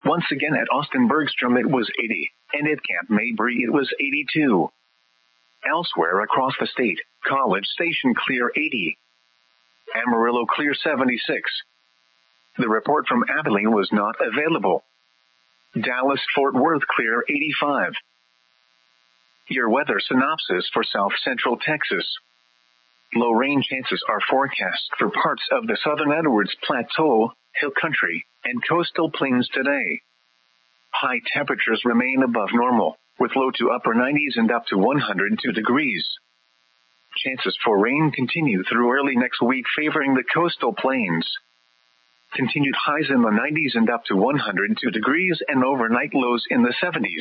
Once again at Austin Bergstrom it was 80, and at Camp Mabry it was 82. Elsewhere across the state, College Station clear 80. Amarillo clear 76. The report from Abilene was not available. Dallas-Fort Worth clear 85. Your weather synopsis for South Central Texas. Low rain chances are forecast for parts of the southern Edwards Plateau, Hill Country, and coastal plains today. High temperatures remain above normal, with low to upper 90s and up to 102 degrees. Chances for rain continue through early next week, favoring the coastal plains. Continued highs in the 90s and up to 102 degrees and overnight lows in the 70s.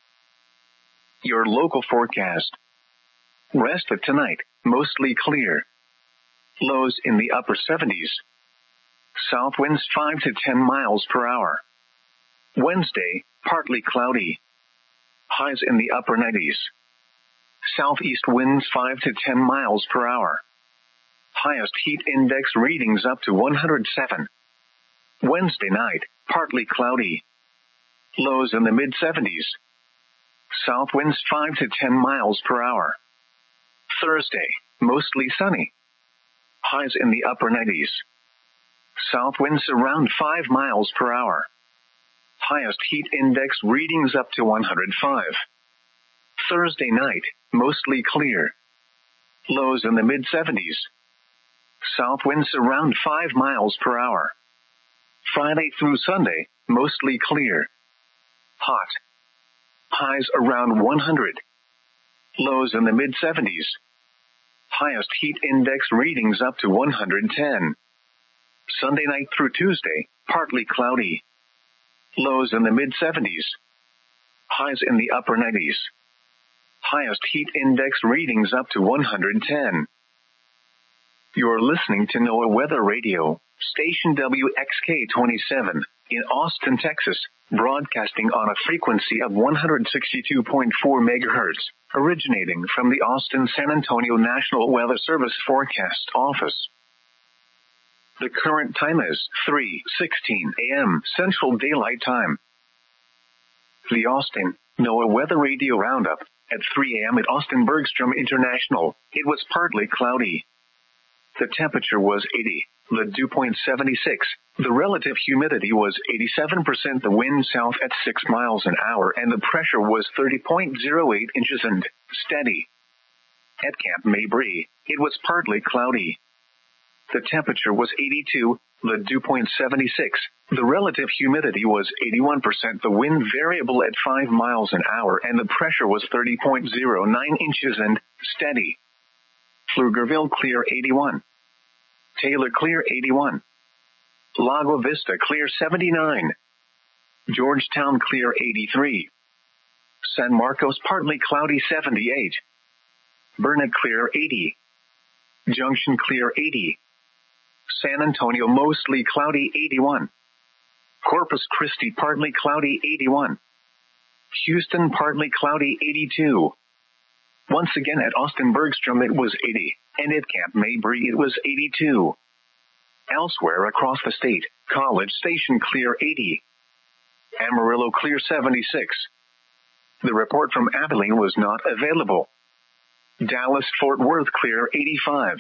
Your local forecast. Rest of tonight, mostly clear. Lows in the upper 70s. South winds 5 to 10 miles per hour. Wednesday, partly cloudy. Highs in the upper 90s. Southeast winds 5 to 10 miles per hour. Highest heat index readings up to 107. Wednesday night, partly cloudy. Lows in the mid-70s. South winds 5 to 10 miles per hour. Thursday, mostly sunny. Highs in the upper 90s. South winds around 5 miles per hour. Highest heat index readings up to 105. Thursday night, mostly clear. Lows in the mid-70s. South winds around 5 miles per hour. Friday through Sunday, mostly clear. Hot. Highs around 100. Lows in the mid-70s. Highest heat index readings up to 110. Sunday night through Tuesday, partly cloudy. Lows in the mid-70s. Highs in the upper 90s. Highest heat index readings up to 110. You're listening to NOAA Weather Radio, station WXK-27, in Austin, Texas, broadcasting on a frequency of 162.4 megahertz, originating from the Austin-San Antonio National Weather Service Forecast Office. The current time is 3:16 a.m. Central Daylight Time. The Austin NOAA Weather Radio Roundup. At 3 a.m. at Austin Bergstrom International, it was partly cloudy. The temperature was 80, the dew point 76, the relative humidity was 87%, the wind south at 6 miles an hour, and the pressure was 30.08 inches and steady. At Camp Mabry, it was partly cloudy. The temperature was 82, the dew point 76, the relative humidity was 81%, the wind variable at 5 miles an hour, and the pressure was 30.09 inches and steady. Pflugerville clear 81. Taylor clear 81. Lago Vista clear 79. Georgetown clear 83. San Marcos partly cloudy 78. Burnet clear 80. Junction clear 80. San Antonio mostly cloudy 81. Corpus Christi partly cloudy 81. Houston partly cloudy 82. Once again at Austin Bergstrom it was 80, and at Camp Mabry it was 82. Elsewhere across the state, College Station clear 80. Amarillo clear 76. The report from Abilene was not available. Dallas-Fort Worth clear 85.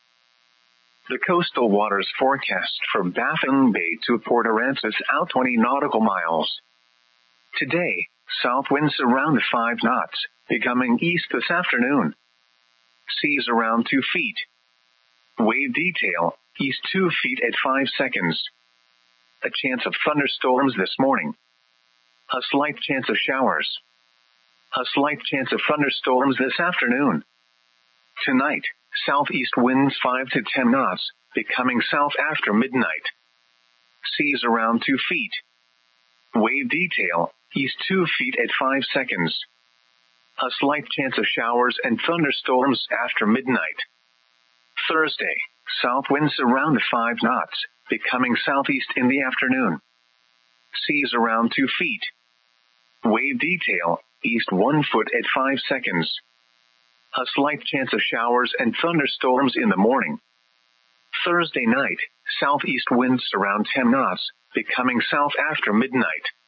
The coastal waters forecast from Baffin Bay to Port Aransas out 20 nautical miles. Today, south winds around 5 knots, becoming east this afternoon. Seas around 2 feet. Wave detail, east 2 feet at 5 seconds. A chance of thunderstorms this morning. A slight chance of showers. A slight chance of thunderstorms this afternoon. Tonight, southeast winds 5 to 10 knots, becoming south after midnight. Seas around 2 feet. Wave detail, east 2 feet at 5 seconds. A slight chance of showers and thunderstorms after midnight. Thursday, south winds around 5 knots, becoming southeast in the afternoon. Seas around 2 feet. Wave detail, east 1 foot at 5 seconds. A slight chance of showers and thunderstorms in the morning. Thursday night, southeast winds around 10 knots, becoming south after midnight.